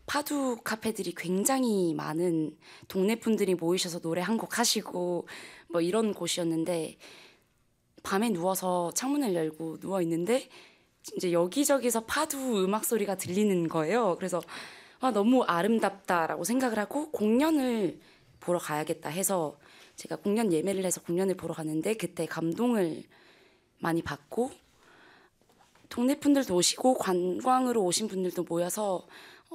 파두 카페들이 굉장히 많은 동네 분들이 모이셔서 노래 한 곡 하시고 뭐 이런 곳이었는데 밤에 누워서 창문을 열고 누워 있는데 이제 여기저기서 파두 음악 소리가 들리는 거예요. 그래서 너무 아름답다라고 생각을 하고 공연을 보러 가야겠다 해서 제가 공연 예매를 해서 공연을 보러 갔는데 그때 감동을 많이 받고 동네 분들도 오시고 관광으로 오신 분들도 모여서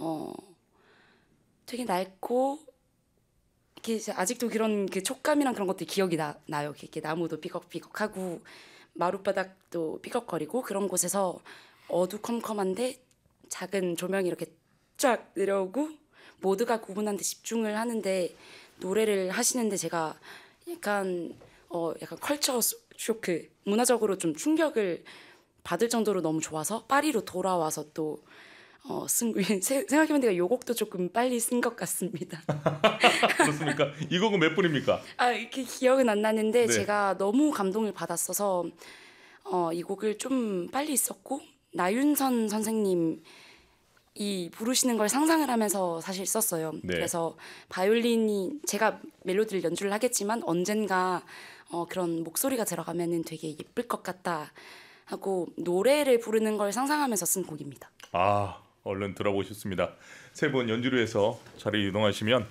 되게 낡고 이렇게 아직도 그런 그 촉감이랑 그런 것들이 기억이 나요. 이렇게 나무도 삐걱삐걱하고 마룻바닥도 삐걱거리고 그런 곳에서 어두컴컴한데 작은 조명이 이렇게 쫙 내려오고 모두가 그분한테 집중을 하는데 노래를 하시는데 제가 약간 컬처 쇼크, 문화적으로 좀 충격을 받을 정도로 너무 좋아서 파리로 돌아와서 또 생각해보니까 이 곡도 조금 빨리 쓴 것 같습니다. 그렇습니까? 이 곡은 몇 분입니까? 이렇게 기억은 안 나는데 네. 제가 너무 감동을 받았어서 이 곡을 좀 빨리 썼고 나윤선 선생님 이 부르시는 걸 상상을 하면서 사실 썼어요. 네. 그래서 바이올린이 제가 멜로디를 연주를 하겠지만 언젠가 그런 목소리가 들어가면은 되게 예쁠 것 같다 하고 노래를 부르는 걸 상상하면서 쓴 곡입니다. 얼른 들어보셨습니다. 세 분 연주를 해서 자리 이동하시면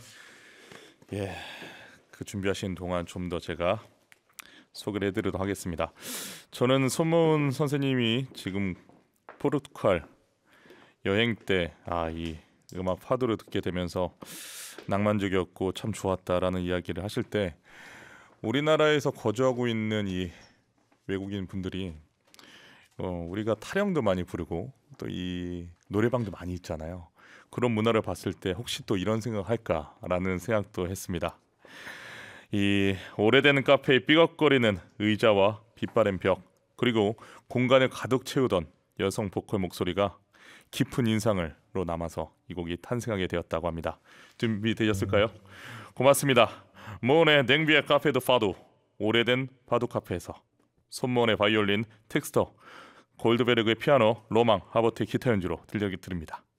그 준비하시는 동안 좀 더 제가 소개를 해드리도록 하겠습니다. 저는 손모은 선생님이 지금 포르투갈 여행 때 이 음악 파도를 듣게 되면서 낭만적이었고 참 좋았다라는 이야기를 하실 때 우리나라에서 거주하고 있는 이 외국인 분들이 우리가 타령도 많이 부르고 또 이 노래방도 많이 있잖아요. 그런 문화를 봤을 때 혹시 또 이런 생각할까라는 생각도 했습니다. 이 오래된 카페의 삐걱거리는 의자와 빛바랜 벽 그리고 공간을 가득 채우던 여성 보컬 목소리가 깊은 인상으로 남아서 이 곡이 탄생하게 되었다고 합니다. 준비되셨을까요? 고맙습니다. 모은의 냉비의 카페 드 파도 오래된 파도 카페에서 손모은의 바이올린 텍스터 골드베르그의 피아노 로망 하버트의 기타 연주로 들려드립니다.